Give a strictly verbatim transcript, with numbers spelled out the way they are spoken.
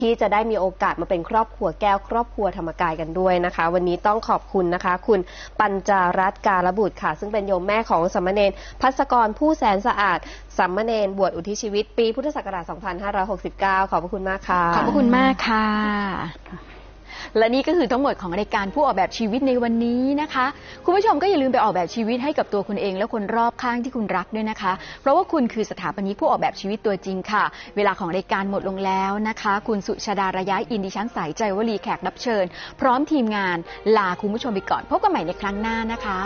ที่จะได้มีโอกาสมาเป็นครอบครัวแก้วครอบครัวธรรมกายกันด้วยนะคะวันนี้ต้องขอบคุณนะคะคุณปัญจารัตน์กาลบุตรค่ะซึ่งเป็นโยมแม่ของสามเณรภัสกรผู้แสนสะอาดสามเณรบวชอุทิศชีวิตปีพุทธศักราชสองพันห้าร้อยหกสิบเก้าขอบพระคุณมากค่ะขอบพระคุณมากค่ะและนี่ก็คือทั้งหมดของรายการผู้ออกแบบชีวิตในวันนี้นะคะคุณผู้ชมก็อย่าลืมไปออกแบบชีวิตให้กับตัวคุณเองและคนรอบข้างที่คุณรักด้วยนะคะเพราะว่าคุณคือสถาปนิกผู้ออกแบบชีวิตตัวจริงค่ะเวลาของรายการหมดลงแล้วนะคะคุณสุชาดาระยะอินดิฉันสายใจวลีแขกรับเชิญพร้อมทีมงานลาคุณผู้ชมไปก่อนพบกันใหม่ในครั้งหน้านะคะ